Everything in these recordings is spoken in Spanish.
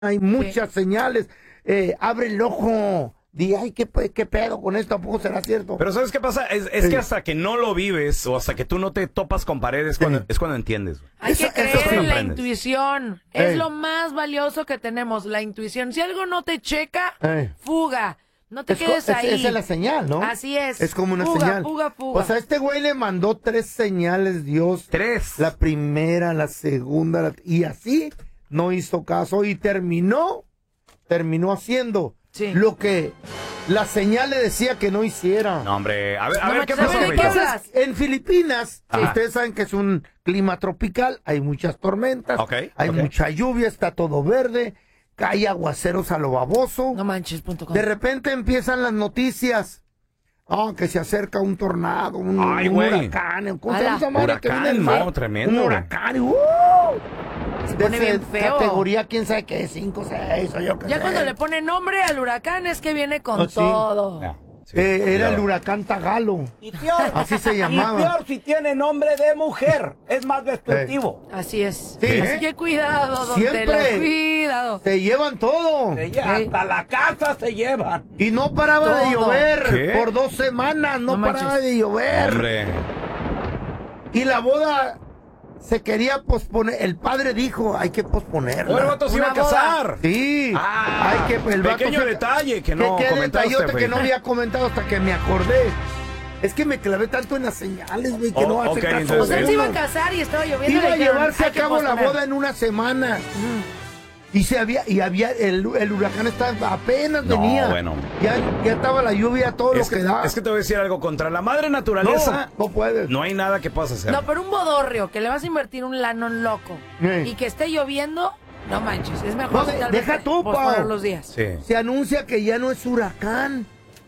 hay muchas señales. Abre el ojo. Di, ay, ¿qué pedo con esto? ¿A poco será cierto? Pero ¿sabes qué pasa? Es que hasta que no lo vives o hasta que tú no te topas con paredes es cuando entiendes. Hay que creer en la aprendes. intuición. Es lo más valioso que tenemos, la intuición. Si algo no te checa, fuga. No te quedes ahí. Esa es la señal, ¿no? Así es. Es como una fuga, señal. Fuga. O sea, este güey le mandó 3 señales, Dios. 3. La primera, la segunda, y así no hizo caso y terminó haciendo lo que la señal le decía que no hiciera. No, hombre, a ver, ¿qué ¿sabes pasó? de qué hablas? En Filipinas, ustedes saben que es un clima tropical, hay muchas tormentas, hay mucha lluvia, está todo verde, hay aguaceros a lo baboso. No manches.com. De repente empiezan las noticias. Que se acerca un tornado, un huracán. ¿Cómo se llama? Huracán, no, tremendo. Un huracán. Se pone bien feo. Categoría, quién sabe qué, 5, 6, o yo qué sé. Ya cuando le pone nombre al huracán es que viene con todo. Era el huracán Tagalo. Y peor, así se llamaba. Y peor si tiene nombre de mujer. Es más destructivo. Así es. Sí, Así que cuidado, don siempre Tela, cuidado. Se llevan todo. Hasta la casa se llevan. Y no paraba de llover. ¿Qué? Por 2 semanas no paraba de llover. Hombre. Y la boda se quería posponer. El padre dijo, hay que posponerla. El vato se iba a casar. Sí. Hay que, el vato pequeño detalle que no ¿Qué comentaste, detallote güey? que no había comentado hasta que me acordé? Es que me clavé tanto en las señales, güey, que no hace caso. O sea, él se iba a casar y estaba lloviendo. Iba a dijeron, llevarse a hay que cabo la posponer. boda en una semana. El huracán estaba apenas venía. Bueno. Ya estaba la lluvia, todo lo que da. Es que te voy a decir algo, contra la madre naturaleza. No puedes. No hay nada que puedas hacer. No, pero un bodorrio que le vas a invertir un lanón loco y que esté lloviendo, no manches, es mejor. Deja tú, Pau. Los días. Sí. Se anuncia que ya no es huracán,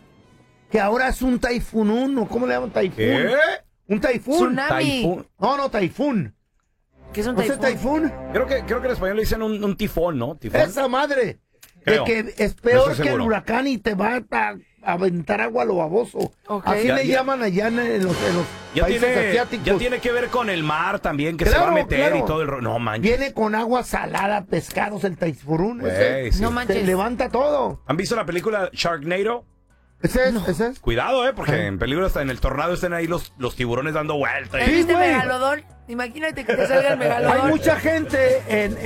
que ahora es un taifún 1. ¿Cómo le llaman taifún? ¿Qué? Un taifún. Tsunami. No, taifún. ¿Qué es un ¿No es taifún? taifún? Creo que en español le dicen un tifón, ¿no? ¿Tifón? Esa madre. Creo. De que es No peor estoy que el seguro. huracán y te va a aventar agua a lo baboso. Así le llaman allá en los países asiáticos. Ya tiene que ver con el mar también, que se va a meter y todo el rollo. No manches. Viene con agua salada, pescados, el taifún. Sí. No manches. Te levanta todo. ¿Han visto la película Sharknado? ¿Ese es? Cuidado, porque en peligro hasta en el tornado están ahí los tiburones dando vueltas. ¿Te viste güey. Megalodón? Imagínate que te salga el megalodón. Hay mucha gente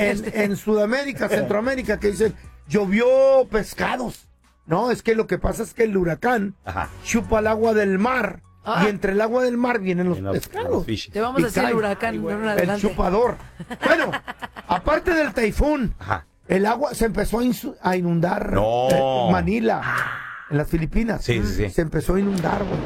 en Sudamérica, Centroamérica, que dicen, llovió pescados. No, es que lo que pasa es que el huracán chupa el agua del mar. Y entre el agua del mar vienen los pescados. Te vamos a hacer el huracán. El chupador. Bueno, aparte del taifún, el agua se empezó a inundar. Manila, en las Filipinas. Sí. Se empezó a inundar, güey.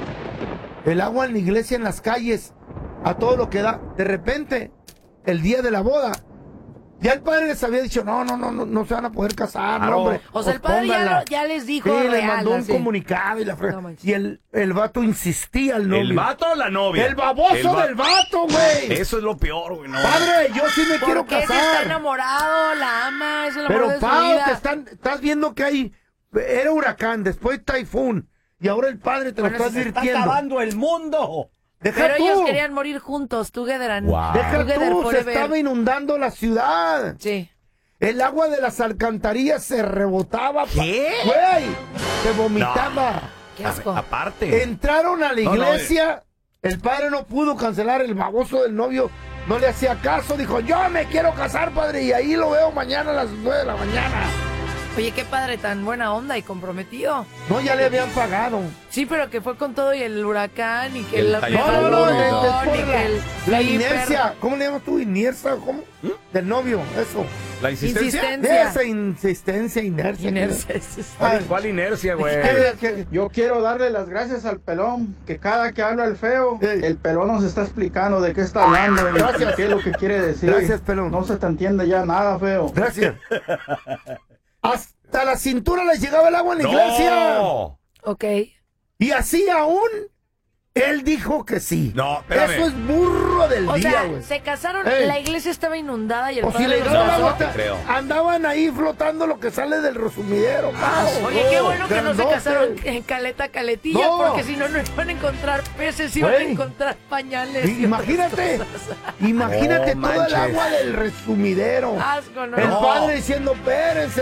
El agua en la iglesia, en las calles, a todo lo que da. De repente, el día de la boda, ya el padre les había dicho, no se van a poder casar, no, hombre. O sea, el padre ya les dijo Sí, les real, mandó un así. comunicado y la frega. No manches. Y el vato insistía al novio. ¿El vato o la novia? El baboso del vato, güey. Eso es lo peor, güey. No. Padre, yo sí me quiero Porque casar. está enamorado, la ama, es el amor Pero de su Pau, vida. estás viendo que era huracán, después taifún, y ahora el padre te lo está Está advirtiendo. acabando el mundo. Deja Pero tú. ellos querían morir juntos, together and Deja together tú, se forever. estaba inundando la ciudad. Sí. El agua de las alcantarillas se rebotaba. ¿Qué? Güey, se vomitaba. Qué asco. Aparte. Entraron a la iglesia, el padre no pudo cancelar, el baboso del novio no le hacía caso, dijo, yo me quiero casar, padre, y ahí lo veo mañana a las 9 de la mañana. Oye, qué padre, tan buena onda y comprometido. No, ya le habían pagado. Sí, pero que fue con todo y el huracán y que El el taifún. megalodón y que el La flipper. inercia, ¿cómo le llamas tú? ¿Inercia? ¿Cómo? Del novio, eso. ¿La insistencia? Esa insistencia, inercia. ¿Cuál inercia, güey? Yo quiero darle las gracias al pelón, que cada que habla el feo, el pelón nos está explicando de qué está hablando, Gracias. qué es lo que quiere decir. Gracias, pelón. No se te entiende ya nada, feo. Gracias. Hasta la cintura les llegaba el agua en la iglesia. No. Ok. Y así aún Él dijo que sí. No, espérame. Eso es burro del día, güey. Se casaron, la iglesia estaba inundada y el padre si le los dio la casó. vuelta, andaban ahí flotando lo que sale del resumidero. Oye, qué bueno que no se casaron en caletilla, porque si no, no iban a encontrar peces, iban a encontrar pañales. Imagínate toda el agua del resumidero. Asco, ¿no? El padre diciendo, espérense.